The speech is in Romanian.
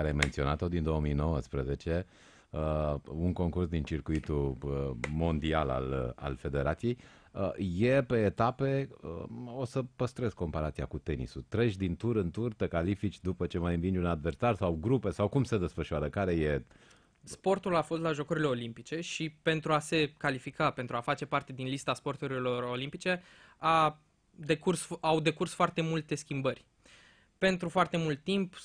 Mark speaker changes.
Speaker 1: ai menționat-o din 2019, un concurs din circuitul mondial al federației. E pe etape, o să păstrez comparația cu tenisul. Treci din tur în tur, te califici după ce mai învingi un adversar sau grupe, sau cum se desfășoară? Care e...
Speaker 2: Sportul a fost la Jocurile Olimpice și pentru a se califica, pentru a face parte din lista sporturilor olimpice, au decurs foarte multe schimbări. Pentru foarte mult timp,